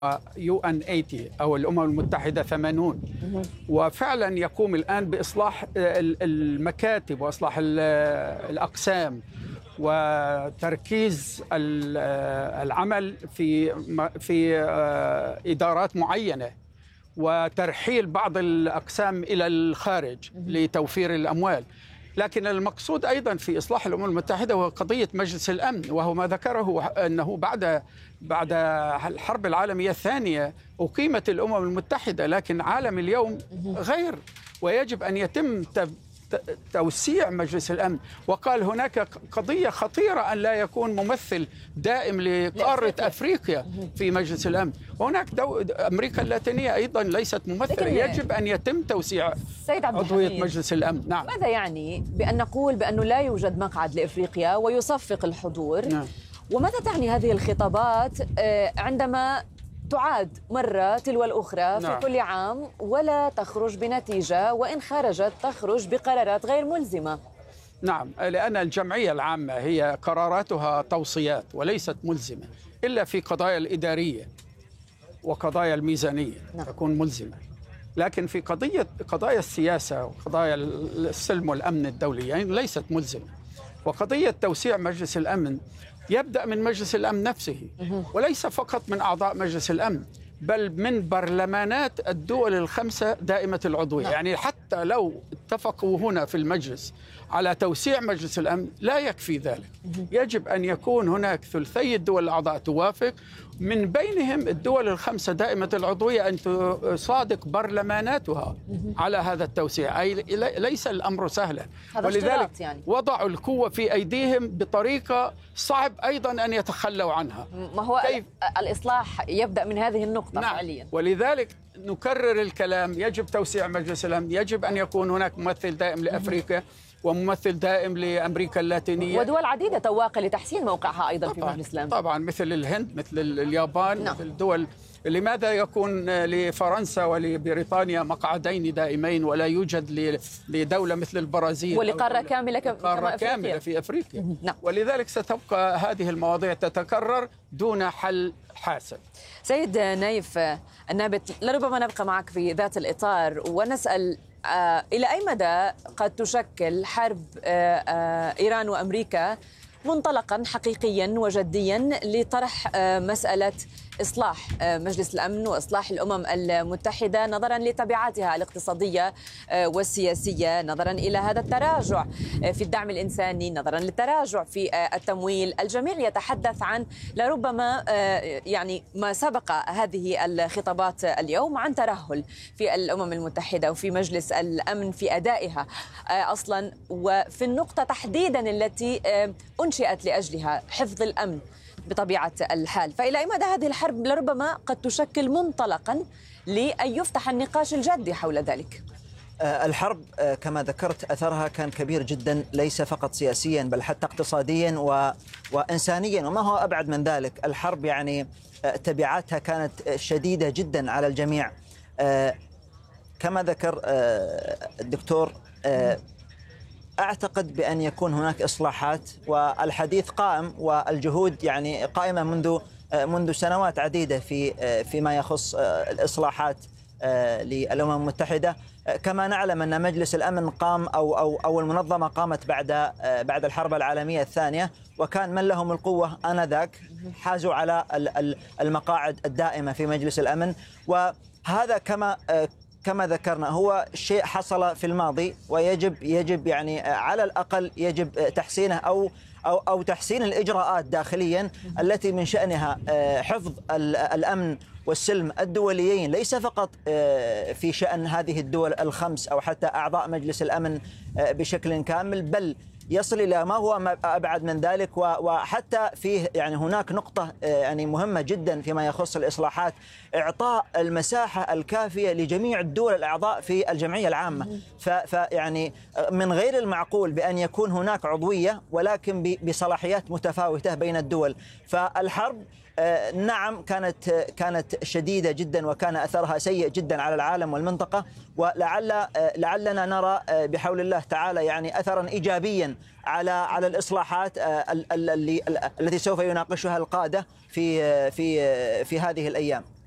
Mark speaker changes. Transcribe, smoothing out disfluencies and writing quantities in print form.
Speaker 1: UN80 أو الأمم المتحدة 80. وفعلا يقوم الآن بإصلاح المكاتب وإصلاح الأقسام وتركيز العمل في إدارات معينة، وترحيل بعض الأقسام إلى الخارج لتوفير الأموال. لكن المقصود أيضا في إصلاح الأمم المتحدة هو قضية مجلس الأمن، وهو ما ذكره أنه بعد الحرب العالمية الثانية أقيمت الأمم المتحدة، لكن عالم اليوم غير، ويجب أن يتم توسيع مجلس الأمن. وقال هناك قضية خطيرة أن لا يكون ممثل دائم لقارة أفريقيا في مجلس الأمن، وهناك أمريكا اللاتينية أيضا ليست ممثلة، يجب أن يتم توسيع عضوية مجلس الأمن.
Speaker 2: نعم. ماذا يعني بأن نقول بأنه لا يوجد مقعد لإفريقيا ويصفق الحضور؟ نعم. وماذا تعني هذه الخطابات عندما تعاد مرة تلو الأخرى في كل عام ولا تخرج بنتيجة، وإن خرجت تخرج بقرارات غير ملزمة؟
Speaker 1: نعم، لأن الجمعية العامة هي قراراتها توصيات وليست ملزمة، إلا في قضايا الإدارية وقضايا الميزانية تكون ملزمة. لكن في قضايا السياسة وقضايا السلم والأمن الدولي يعني ليست ملزمة. وقضية توسيع مجلس الأمن يبدأ من مجلس الأمن نفسه، وليس فقط من أعضاء مجلس الأمن، بل من برلمانات الدول الخمسة دائمة العضوية. يعني حتى لو اتفقوا هنا في المجلس على توسيع مجلس الأمن لا يكفي ذلك، يجب أن يكون هناك ثلثي الدول الأعضاء توافق، من بينهم الدول الخمسة دائمة العضوية أن تصادق برلماناتها على هذا التوسيع. أي ليس الأمر سهلا، ولذلك يعني وضعوا القوة في أيديهم بطريقة صعب أيضا أن يتخلوا عنها.
Speaker 2: ما هو الإصلاح يبدأ من هذه النقطة.
Speaker 1: نعم.
Speaker 2: فعليا
Speaker 1: ولذلك نكرر الكلام، يجب توسيع مجلس الأمن، يجب أن يكون هناك ممثل دائم لأفريقيا وممثل دائم لأمريكا اللاتينية،
Speaker 2: ودول عديدة تواقع لتحسين موقعها أيضا في مجلس الأمن.
Speaker 1: طبعا مثل الهند، مثل اليابان. نعم. مثل دول. لماذا يكون لفرنسا ولبريطانيا مقعدين دائمين ولا يوجد لدولة مثل البرازيل
Speaker 2: ولقارة كاملة
Speaker 1: كاملة في أفريقيا؟
Speaker 2: نعم.
Speaker 1: ولذلك ستبقى هذه المواضيع تتكرر دون حل حاسم.
Speaker 2: سيد نايف النابت، لربما نبقى معك في ذات الإطار ونسأل إلى أي مدى قد تشكل حرب إيران وأمريكا منطلقا حقيقيا وجديا لطرح مسألة إصلاح مجلس الأمن وإصلاح الأمم المتحدة، نظرا لتبعاتها الاقتصادية والسياسية، نظرا إلى هذا التراجع في الدعم الإنساني، نظرا للتراجع في التمويل. الجميع يتحدث عن لربما يعني ما سبق هذه الخطابات اليوم عن ترهل في الأمم المتحدة وفي مجلس الأمن في أدائها أصلا، وفي النقطة تحديدا التي أنشئت لأجلها حفظ الأمن بطبيعة الحال. فإلى أي مدى هذه الحرب لربما قد تشكل منطلقا لأن يفتح النقاش الجدي حول ذلك؟
Speaker 3: الحرب كما ذكرت أثرها كان كبير جدا، ليس فقط سياسيا بل حتى اقتصاديا وإنسانيا، وما هو أبعد من ذلك. الحرب يعني تبعاتها كانت شديدة جدا على الجميع. كما ذكر الدكتور، أعتقد بأن يكون هناك إصلاحات، والحديث قائم والجهود يعني قائمة منذ سنوات عديدة فيما يخص الإصلاحات للأمم المتحدة. كما نعلم أن مجلس الأمن قام أو المنظمة قامت بعد الحرب العالمية الثانية، وكان من لهم القوة آنذاك حازوا على المقاعد الدائمة في مجلس الأمن، وهذا كما ذكرنا هو شيء حصل في الماضي، ويجب يعني على الأقل يجب تحسينه أو تحسين الإجراءات داخليا التي من شأنها حفظ الأمن والسلم الدوليين، ليس فقط في شأن هذه الدول الخمس أو حتى أعضاء مجلس الأمن بشكل كامل، بل يصل إلى ما هو أبعد من ذلك. وحتى فيه يعني هناك نقطة يعني مهمة جدا فيما يخص الإصلاحات، إعطاء المساحة الكافية لجميع الدول الأعضاء في الجمعية العامة. فيعني من غير المعقول بأن يكون هناك عضوية ولكن بصلاحيات متفاوتة بين الدول. فالحرب نعم كانت شديدة جدا، وكان أثرها سيء جدا على العالم والمنطقة، ولعلنا نرى بحول الله تعالى يعني أثرا إيجابيا على الإصلاحات التي سوف يناقشها القادة في هذه الأيام.